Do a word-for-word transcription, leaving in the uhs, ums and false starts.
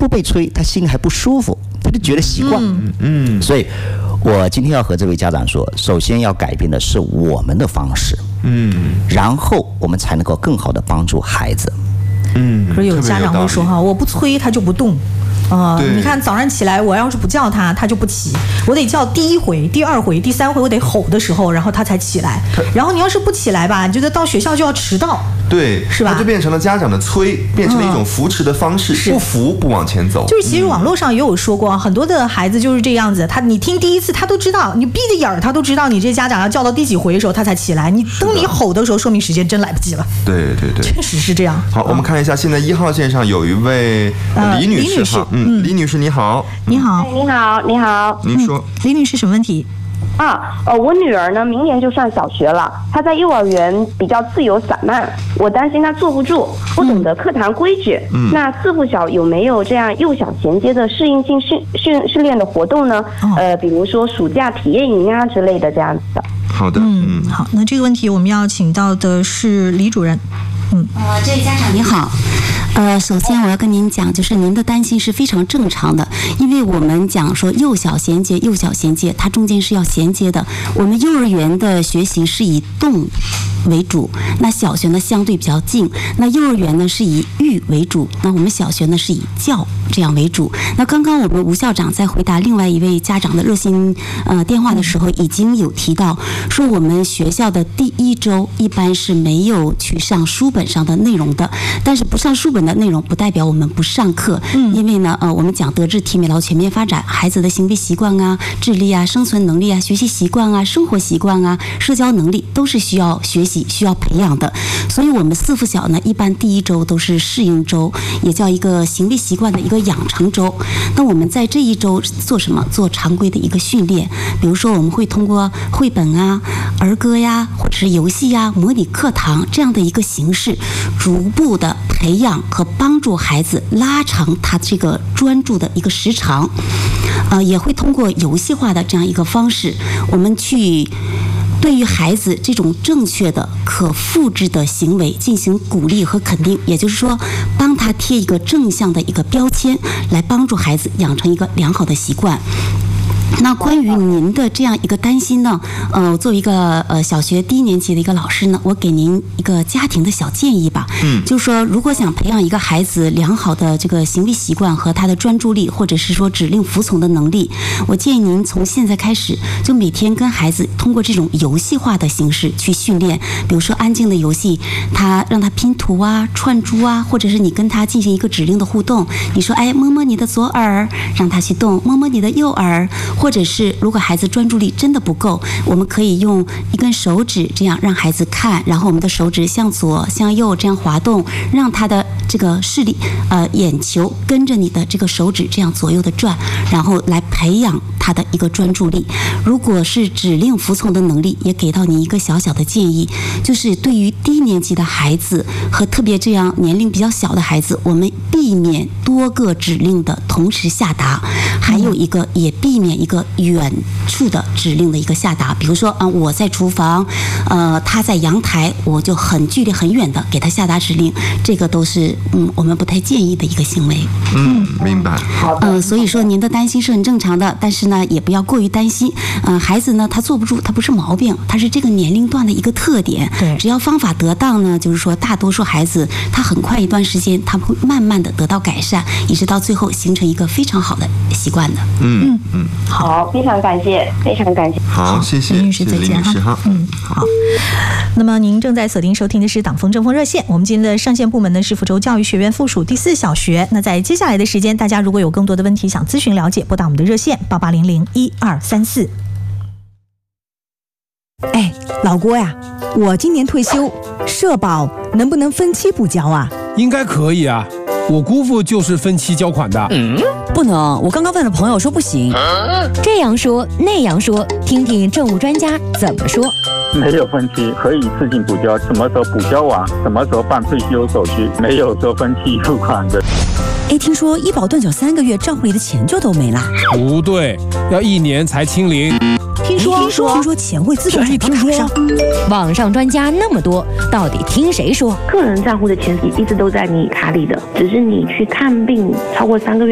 不被催，他心里还不舒服，他就觉得习惯。嗯嗯。所以，我今天要和这位家长说，首先要改变的是我们的方式，嗯，然后我们才能够更好的帮助孩子。 嗯。 可是有家长会说哈，我不催他就不动。呃，你看早上起来，我要是不叫他，他就不起。我得叫第一回、第二回、第三回，我得吼的时候，然后他才起来。然后你要是不起来吧，你觉得到学校就要迟到， 对， 是吧？ 它就变成了家长的催，变成了一种扶持的方式，嗯、不扶不往前走。 就是其实网络上也有说过，嗯、很多的孩子就是这样子，他你听第一次他都知道，你闭着眼儿他都知道你这家长要叫到第几回的时候他才起来。你等你吼的时候，说明时间真来不及了。 对对对， 确实是这样。 好，我们看一下，现在一号线上有一位李女士哈。嗯，李女士你好， 你好， 哎，你好，你好， 您说， 李女士什么问题？ 啊，呃，我女儿呢，明年就上小学了，她在幼儿园比较自由散漫，我担心她坐不住，不懂得课堂规矩。嗯，那四附小有没有这样幼小衔接的适应性训训训练的活动呢？哦、呃，比如说暑假体验营啊之类的这样子的。 好的， 嗯，好，那这个问题我们要请到的是李主任。 嗯，呃，这位家长你好。呃，首先我要跟您讲，就是您的担心是非常正常的，因为我们讲说幼小衔接，幼小衔接，它中间是要衔接的。我们幼儿园的学习是以动为主，那小学呢相对比较静，那幼儿园呢是以育为主，那我们小学呢是以教这样为主。那刚刚我们吴校长在回答另外一位家长的热心呃电话的时候，已经有提到说，我们学校的第一周一般是没有去上书本上的内容的，但是不上书本的内容不代表我们不上课，嗯，因为呢，呃，我们讲德智体美劳全面发展，孩子的行为习惯啊、智力啊、生存能力啊、学习习惯啊、生活习惯啊、社交能力都是需要学习、需要培养的。所以，我们四附小呢，一般第一周都是适应周，也叫一个行为习惯的一个养成周。那我们在这一周做什么？做常规的一个训练，比如说我们会通过绘本啊、儿歌呀，或者是游戏呀、模拟课堂这样的一个形式，逐步的培养和帮助孩子拉长他这个专注的一个时长，呃，也会通过游戏化的这样一个方式，我们去对于孩子这种正确的、可复制的行为进行鼓励和肯定，也就是说，帮他贴一个正向的一个标签，来帮助孩子养成一个良好的习惯。那关于您的这样一个担心呢，呃，作为一个呃小学低年级的一个老师呢，我给您一个家庭的小建议吧。嗯，就是说，如果想培养一个孩子良好的这个行为习惯和他的专注力，或者是说指令服从的能力，我建议您从现在开始，就每天跟孩子通过这种游戏化的形式去训练，比如说安静的游戏，他让他拼图啊、串珠啊，或者是你跟他进行一个指令的互动，你说，哎，摸摸你的左耳，让他去动；摸摸你的右耳。或者是如果孩子专注力真的不够，我们可以用一根手指这样让孩子看，然后我们的手指向左向右这样滑动，让他的这个视力呃眼球跟着你的这个手指这样左右的转，然后来培养他的一个专注力。如果是指令服从的能力，也给到你一个小小的建议，就是对于低年级的孩子和特别这样年龄比较小的孩子，我们避免多个指令的同时下达，还有一个也避免一个远处的指令的一个下达，比如说啊，我在厨房，呃，他在阳台，我就很距离很远的给他下达指令，这个都是嗯我们不太建议的一个行为。 嗯，明白。 好呃，所以说您的担心是很正常的，但是呢，也不要过于担心。嗯、呃，孩子呢，他坐不住，他不是毛病，他是这个年龄段的一个特点。 对， 只要方法得当呢，就是说大多数孩子他很快一段时间，他会慢慢的得到改善，一直到最后形成一个非常好的习惯的。 嗯嗯嗯， 好，非常感谢，非常感谢。 好，谢谢， 林女士再见哈。嗯，好。那么您正在锁定收听的是党风政风热线，我们今天的上线部门呢是福州教育学院附属第四小学。那在接下来的时间，大家如果有更多的问题想咨询了解，拨打我们的热线八八零零一二三四。 哎，老郭呀，我今年退休，社保能不能分期补交啊？ 应该可以啊，我姑父就是分期交款的。 嗯，不能，我刚刚问了朋友说不行。啊、这样说那样说，听听政务专家怎么说。 没有分期，可以自行补交，什么时候补交完，什么时候办退休手续，没有说分期付款的。 哎，听说医保断缴三个月，账户里的钱就都没了。 不对，要一年才清零。 听说听说听说钱会自动转到卡上。 网上专家那么多，到底听谁说？ 个人账户的钱一直都在你卡里的，只是你去看病超过三个月